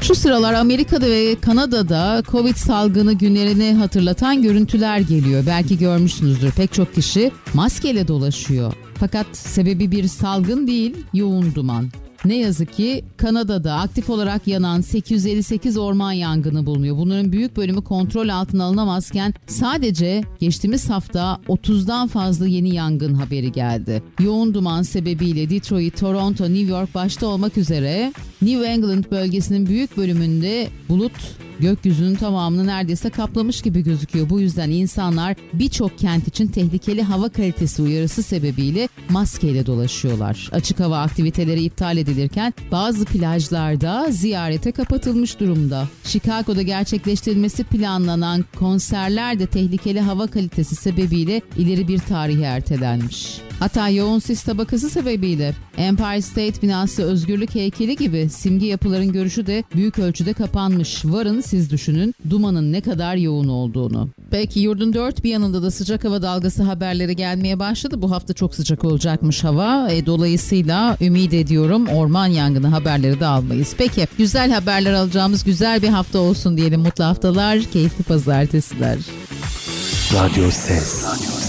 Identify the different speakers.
Speaker 1: Şu sıralar Amerika'da ve Kanada'da Covid salgını günlerini hatırlatan görüntüler geliyor. Belki görmüşsünüzdür, pek çok kişi maskeyle dolaşıyor. Fakat sebebi bir salgın değil, yoğun duman. Ne yazık ki Kanada'da aktif olarak yanan 858 orman yangını bulunuyor. Bunların büyük bölümü kontrol altına alınamazken sadece geçtiğimiz hafta 30'dan fazla yeni yangın haberi geldi. Yoğun duman sebebiyle Detroit, Toronto, New York başta olmak üzere New England bölgesinin büyük bölümünde bulut gökyüzünün tamamını neredeyse kaplamış gibi gözüküyor. Bu yüzden insanlar birçok kent için tehlikeli hava kalitesi uyarısı sebebiyle maskeyle dolaşıyorlar. Açık hava aktiviteleri iptal edilirken bazı plajlarda ziyarete kapatılmış durumda. Chicago'da gerçekleştirilmesi planlanan konserler de tehlikeli hava kalitesi sebebiyle ileri bir tarihe ertelenmiş. Hatta yoğun sis tabakası sebebiyle Empire State binası, Özgürlük heykeli gibi simge yapıların görüşü de büyük ölçüde kapanmış. Varın siz düşünün dumanın ne kadar yoğun olduğunu. Peki yurdun dört bir yanında da sıcak hava dalgası haberleri gelmeye başladı. Bu hafta çok sıcak olacakmış hava. Dolayısıyla ümit ediyorum orman yangını haberleri de almayız. Peki güzel haberler alacağımız güzel bir hafta olsun diyelim. Mutlu haftalar, keyifli pazartesiler.
Speaker 2: Radyo Ses.